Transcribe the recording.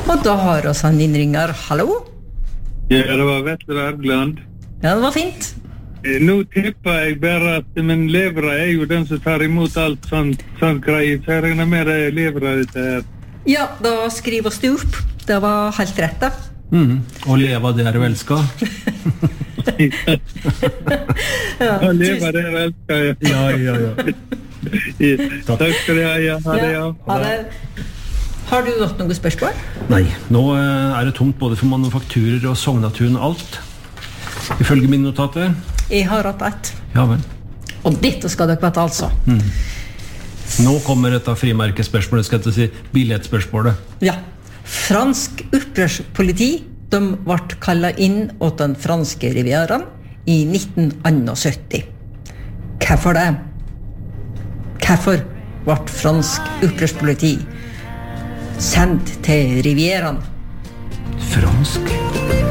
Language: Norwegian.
Og da har oss en innringer. Hallo? Ja, det var Vetle Ergland. Ja, det var fint. Nå tipper jeg bare at min levere jo den som tar imot alt sånn greier. Så jeg regner med det levere dette her. Ja, da skriver oss det opp. Det var helt rett da. Og leva det du elsker. Ja, leva det jeg elsker. Ja. Takk skal du ha. Ja, ha det, ja. Ha det. Har du hatt noen spørsmål? Nei, nå det tomt både for manufakturer og Sognatun alt. Ifølge mine notater. Jeg har hatt ett. Ja vel. Og dette skal dere vite altså. Nå kommer et av frimerkespørsmålet, skal jeg si, billighetsspørsmålet. Ja. Fransk opprørspoliti, de ble kallet inn åt den franske rivieraen i 1971. Hvorfor det? Hvorfor ble fransk opprørspoliti sendt til rivieraen? Fransk